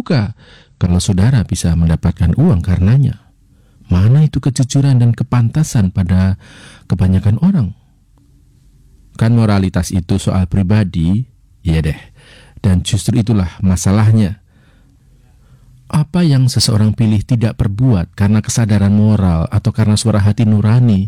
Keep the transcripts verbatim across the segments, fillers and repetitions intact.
suka kalau saudara bisa mendapatkan uang karenanya. Mana itu kejujuran dan kepantasan pada kebanyakan orang? Kan moralitas itu soal pribadi, ya deh. Dan justru itulah masalahnya. Apa yang seseorang pilih tidak perbuat karena kesadaran moral atau karena suara hati nurani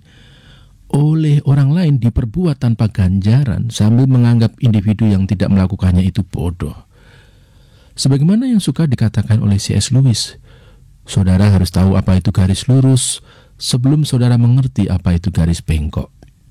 oleh orang lain diperbuat tanpa ganjaran sambil menganggap individu yang tidak melakukannya itu bodoh. Sebagaimana yang suka dikatakan oleh C S Lewis, saudara harus tahu apa itu garis lurus sebelum saudara mengerti apa itu garis bengkok.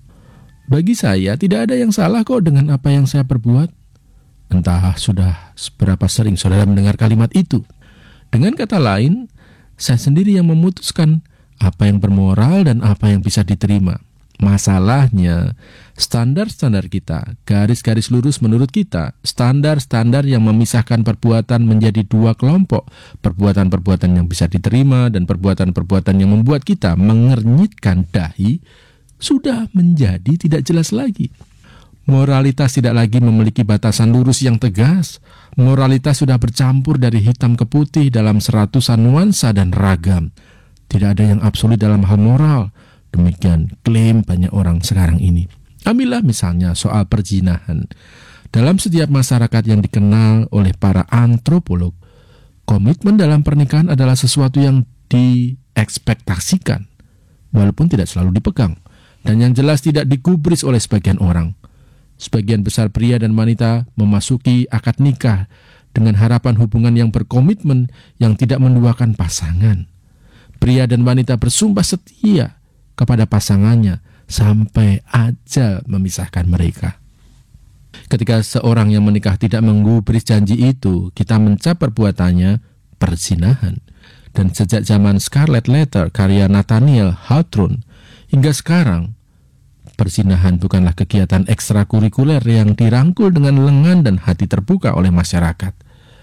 Bagi saya tidak ada yang salah kok dengan apa yang saya perbuat. Entah sudah seberapa sering saudara mendengar kalimat itu. Dengan kata lain, saya sendiri yang memutuskan apa yang bermoral dan apa yang bisa diterima. Masalahnya, standar-standar kita, garis-garis lurus menurut kita, standar-standar yang memisahkan perbuatan menjadi dua kelompok, perbuatan-perbuatan yang bisa diterima dan perbuatan-perbuatan yang membuat kita mengernyitkan dahi, sudah menjadi tidak jelas lagi. Moralitas tidak lagi memiliki batasan lurus yang tegas. Moralitas sudah bercampur dari hitam ke putih dalam seratusan nuansa dan ragam. Tidak ada yang absolut dalam hal moral. Demikian klaim banyak orang sekarang ini. Ambillah misalnya soal perzinahan. Dalam setiap masyarakat yang dikenal oleh para antropolog, komitmen dalam pernikahan adalah sesuatu yang diekspektasikan, walaupun tidak selalu dipegang, dan yang jelas tidak digubris oleh sebagian orang. Sebagian besar pria dan wanita memasuki akad nikah dengan harapan hubungan yang berkomitmen yang tidak menduakan pasangan. Pria dan wanita bersumpah setia kepada pasangannya sampai ajal memisahkan mereka. Ketika seorang yang menikah tidak menggubris janji itu, kita mencap perbuatannya perzinahan. Dan sejak zaman Scarlet Letter karya Nathaniel Hawthorne hingga sekarang, perzinahan bukanlah kegiatan ekstrakurikuler yang dirangkul dengan lengan dan hati terbuka oleh masyarakat.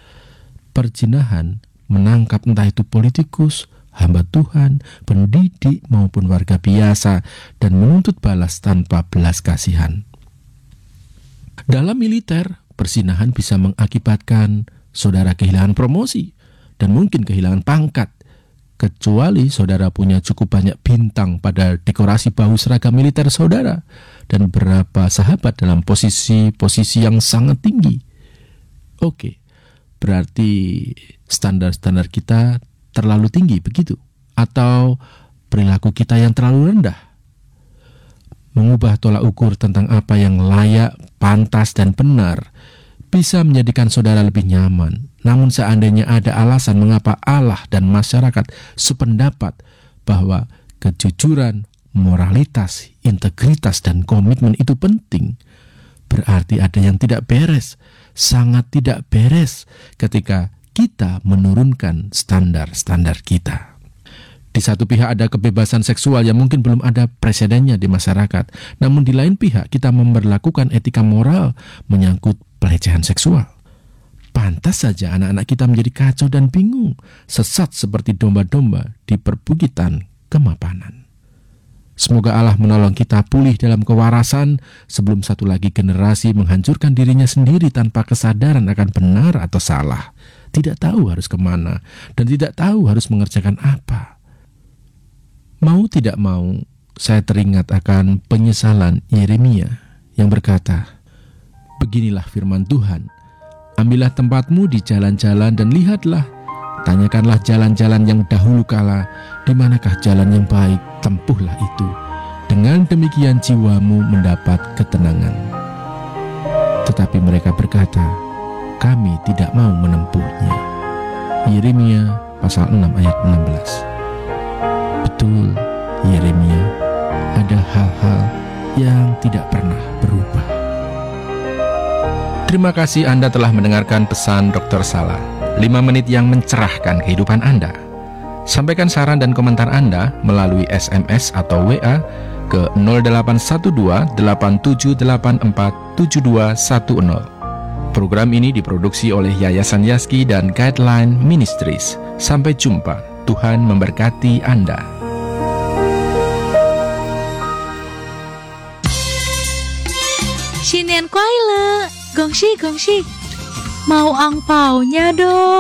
Perzinahan menangkap entah itu politikus, hamba Tuhan, pendidik maupun warga biasa dan menuntut balas tanpa belas kasihan. Dalam militer, perzinahan bisa mengakibatkan saudara kehilangan promosi dan mungkin kehilangan pangkat, kecuali saudara punya cukup banyak bintang pada dekorasi bahu seragam militer saudara dan beberapa sahabat dalam posisi-posisi yang sangat tinggi. Oke, berarti standar-standar kita terlalu tinggi begitu? Atau perilaku kita yang terlalu rendah? Mengubah tolak ukur tentang apa yang layak, pantas, dan benar bisa menjadikan saudara lebih nyaman. Namun seandainya ada alasan mengapa Allah dan masyarakat sependapat bahwa kejujuran, moralitas, integritas, dan komitmen itu penting, berarti ada yang tidak beres, sangat tidak beres ketika kita menurunkan standar-standar kita. Di satu pihak ada kebebasan seksual yang mungkin belum ada presidennya di masyarakat. Namun di lain pihak kita memberlakukan etika moral menyangkut pelecehan seksual. Pantas saja anak-anak kita menjadi kacau dan bingung, sesat seperti domba-domba di perbukitan kemapanan. Semoga Allah menolong kita pulih dalam kewarasan sebelum satu lagi generasi menghancurkan dirinya sendiri tanpa kesadaran akan benar atau salah. Tidak tahu harus kemana, dan tidak tahu harus mengerjakan apa. Mau tidak mau, saya teringat akan penyesalan Yeremia yang berkata, "Beginilah firman Tuhan, ambillah tempatmu di jalan-jalan dan lihatlah, tanyakanlah jalan-jalan yang dahulu kala, di manakah jalan yang baik, tempuhlah itu. Dengan demikian jiwamu mendapat ketenangan." Tetapi mereka berkata, "Kami tidak mau menempuhnya." Yeremia pasal enam ayat enam belas. Betul, Yeremia, ada hal-hal yang tidak pernah berubah. Terima kasih Anda telah mendengarkan pesan dokter Salah, lima menit yang mencerahkan kehidupan Anda. Sampaikan saran dan komentar Anda melalui S M S atau W A ke nol delapan satu dua delapan tujuh delapan empat tujuh dua satu nol. Program ini diproduksi oleh Yayasan Yaski dan Guideline Ministries. Sampai jumpa. Tuhan memberkati Anda. Xinian kuai le, gongxi gongxi. Mau angpaunya dong.